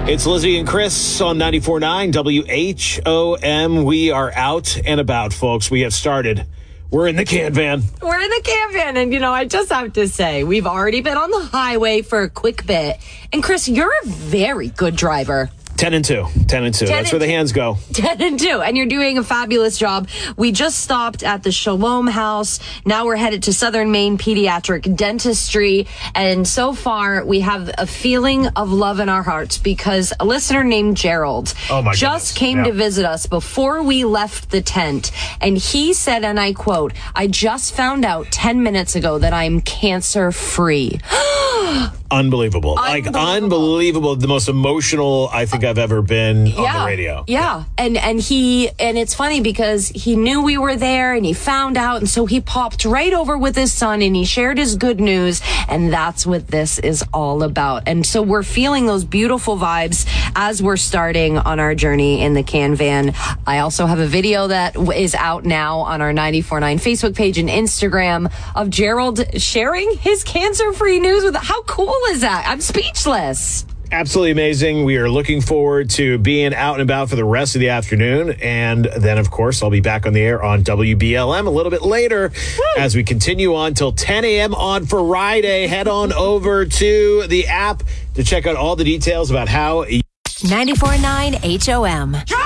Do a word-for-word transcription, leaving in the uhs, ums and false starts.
It's Lizzie and Chris on ninety-four point nine W H O M. We are out and about, folks. We have started. We're in the can van. We're in the can van. And, you know, I just have to say, we've already been on the highway for a quick bit. And, Chris, you're a very good driver. Ten and two. Ten and two. Ten That's and where the hands go. Ten and two. And you're doing a fabulous job. We just stopped at the Shalom House. Now we're headed to Southern Maine Pediatric Dentistry. And so far, we have a feeling of love in our hearts because a listener named Gerald oh my just goodness. came yeah. to visit us before we left the tent. And he said, and I quote, "I just found out ten minutes ago that I'm cancer-free." Unbelievable. Like, unbelievable. The most emotional I think I've ever been yeah, on the radio. Yeah. yeah. And and he and it's funny because he knew we were there and he found out. And so he popped right over with his son and he shared his good news. And that's what this is all about. And so we're feeling those beautiful vibes as we're starting on our journey in the can van. I also have a video that is out now on our ninety-four point nine Facebook page and Instagram of Gerald sharing his cancer-free news with how cool is that? I'm speechless. Absolutely amazing. We are looking forward to being out and about for the rest of the afternoon. And then, of course, I'll be back on the air on W B L M a little bit later Woo. as we continue on till ten a.m. on Friday. Head on over to the app to check out all the details about how... ninety-four point nine H O M.